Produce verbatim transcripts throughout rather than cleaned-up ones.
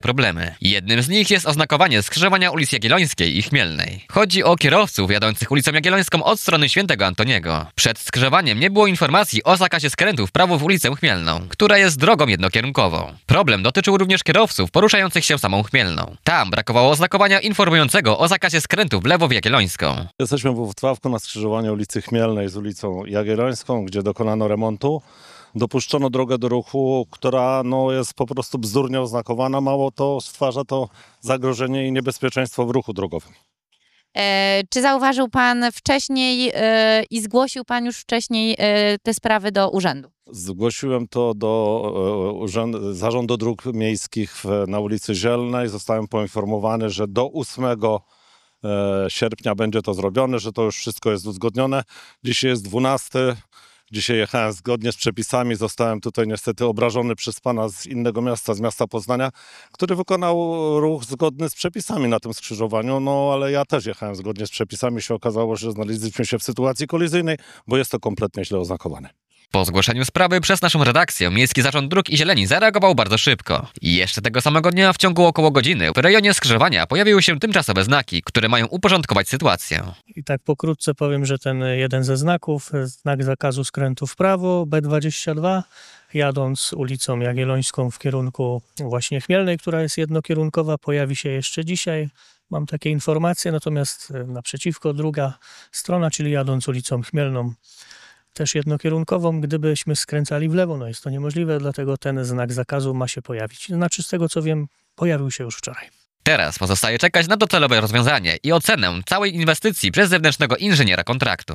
problemy. Jednym z nich jest oznakowanie skrzyżowania ulic Jagiellońskiej i Chmielnej. Chodzi o kierowców jadących ulicą Jagiellońską od strony Świętego Antoniego. Przed skrzyżowaniem nie było informacji o zakazie skrętu w prawo w ulicę Chmielną, która jest drogą jednokierunkową. Problem dotyczył również kierowców poruszających się samą Chmielną. Tam brakowało oznakowania informującego o zakazie skrętu w lewo w Jagiellońską. Jesteśmy w Włocławku na skrzyżowaniu ulicy Chmielnej z ulicą Jagiellońską, gdzie dokonano remontu. Dopuszczono drogę do ruchu, która no, jest po prostu bzdurnie oznakowana. Mało to stwarza to zagrożenie i niebezpieczeństwo w ruchu drogowym. E, czy zauważył pan wcześniej e, i zgłosił pan już wcześniej e, te sprawy do urzędu? Zgłosiłem to do e, urzędu, Zarządu Dróg Miejskich w, na ulicy Zielnej. Zostałem poinformowany, że do ósmego sierpnia będzie to zrobione, że to już wszystko jest uzgodnione. Dzisiaj jest dwunasty. Dzisiaj jechałem zgodnie z przepisami, zostałem tutaj niestety obrażony przez pana z innego miasta, z miasta Poznania, który wykonał ruch zgodny z przepisami na tym skrzyżowaniu, no ale ja też jechałem zgodnie z przepisami, się okazało, że znaleźliśmy się w sytuacji kolizyjnej, bo jest to kompletnie źle oznakowane. Po zgłoszeniu sprawy przez naszą redakcję Miejski Zarząd Dróg i Zieleni zareagował bardzo szybko. I jeszcze tego samego dnia w ciągu około godziny w rejonie skrzyżowania pojawiły się tymczasowe znaki, które mają uporządkować sytuację. I tak pokrótce powiem, że ten jeden ze znaków, znak zakazu skrętu w prawo, B dwadzieścia dwa, jadąc ulicą Jagiellońską w kierunku właśnie Chmielnej, która jest jednokierunkowa, pojawi się jeszcze dzisiaj. Mam takie informacje, natomiast naprzeciwko druga strona, czyli jadąc ulicą Chmielną, też jednokierunkową, gdybyśmy skręcali w lewo, no jest to niemożliwe, dlatego ten znak zakazu ma się pojawić. Znaczy z tego co wiem, pojawił się już wczoraj. Teraz pozostaje czekać na docelowe rozwiązanie i ocenę całej inwestycji przez zewnętrznego inżyniera kontraktu.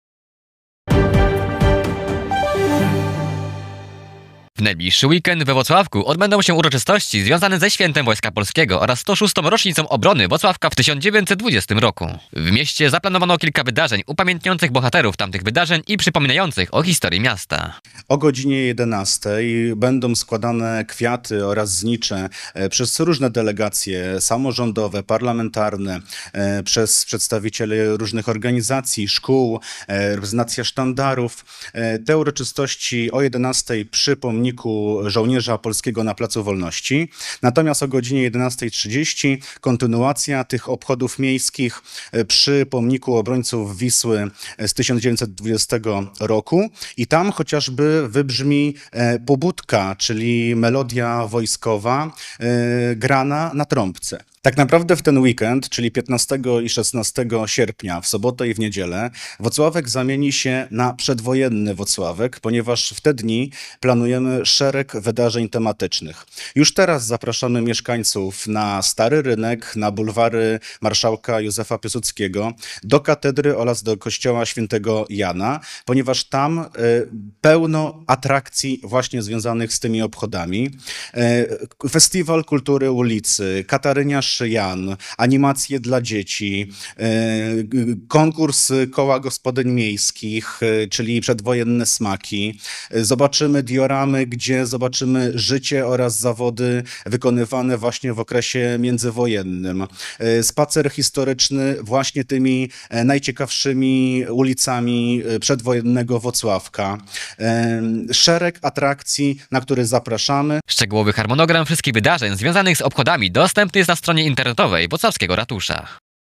W najbliższy weekend we Włocławku odbędą się uroczystości związane ze Świętem Wojska Polskiego oraz sto szóstą rocznicą obrony Włocławka w tysiąc dziewięćset dwudziestym roku. W mieście zaplanowano kilka wydarzeń upamiętniających bohaterów tamtych wydarzeń i przypominających o historii miasta. O godzinie jedenastej będą składane kwiaty oraz znicze przez różne delegacje samorządowe, parlamentarne, przez przedstawicieli różnych organizacji, szkół, reprezentacja sztandarów. Te uroczystości o jedenastej przy pomniku żołnierza polskiego na Placu Wolności. Natomiast o godzinie jedenastej trzydzieści kontynuacja tych obchodów miejskich przy pomniku obrońców Wisły z tysiąc dziewięćset dwudziestego roku i tam chociażby wybrzmi pobudka, czyli melodia wojskowa grana na trąbce. Tak naprawdę w ten weekend, czyli piętnastego i szesnastego sierpnia, w sobotę i w niedzielę, Włocławek zamieni się na przedwojenny Włocławek, ponieważ w te dni planujemy szereg wydarzeń tematycznych. Już teraz zapraszamy mieszkańców na Stary Rynek, na bulwary Marszałka Józefa Piłsudskiego, do katedry oraz do kościoła Świętego Jana, ponieważ tam y, pełno atrakcji właśnie związanych z tymi obchodami. Y, Festiwal Kultury Ulicy, Katarynia Jan, animacje dla dzieci, konkurs koła gospodyń miejskich, czyli przedwojenne smaki. Zobaczymy dioramy, gdzie zobaczymy życie oraz zawody wykonywane właśnie w okresie międzywojennym. Spacer historyczny właśnie tymi najciekawszymi ulicami przedwojennego Włocławka. Szereg atrakcji, na które zapraszamy. Szczegółowy harmonogram wszystkich wydarzeń związanych z obchodami dostępny jest na stronie internetowej Włocławskiego Ratusza.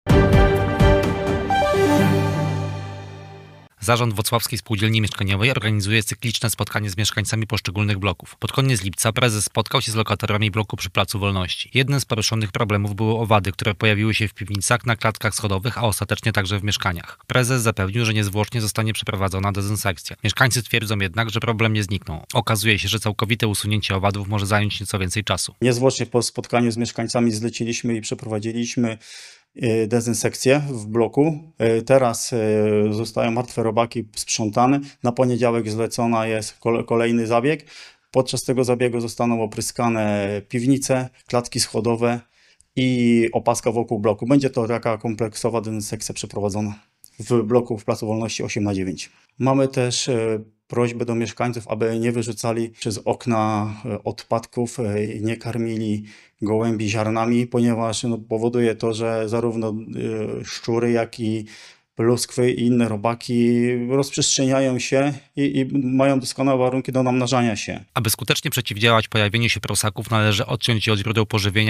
Zarząd Włocławskiej Spółdzielni Mieszkaniowej organizuje cykliczne spotkanie z mieszkańcami poszczególnych bloków. Pod koniec lipca prezes spotkał się z lokatorami bloku przy Placu Wolności. Jednym z poruszonych problemów były owady, które pojawiły się w piwnicach, na klatkach schodowych, a ostatecznie także w mieszkaniach. Prezes zapewnił, że niezwłocznie zostanie przeprowadzona dezynsekcja. Mieszkańcy twierdzą jednak, że problem nie zniknął. Okazuje się, że całkowite usunięcie owadów może zająć nieco więcej czasu. Niezwłocznie po spotkaniu z mieszkańcami zleciliśmy i przeprowadziliśmy dezynsekcję w bloku. Teraz zostają martwe robaki sprzątane. Na poniedziałek zlecona jest kolejny zabieg. Podczas tego zabiegu zostaną opryskane piwnice, klatki schodowe i opaska wokół bloku. Będzie to taka kompleksowa dezynsekcja przeprowadzona w bloku w Placu Wolności osiem na dziewięć. Mamy też prośbę do mieszkańców, aby nie wyrzucali przez okna odpadków, nie karmili gołębi ziarnami, ponieważ no, powoduje to, że zarówno szczury, jak i pluskwy i inne robaki rozprzestrzeniają się i, i mają doskonałe warunki do namnażania się. Aby skutecznie przeciwdziałać pojawieniu się prosaków, należy odciąć je od źródeł pożywienia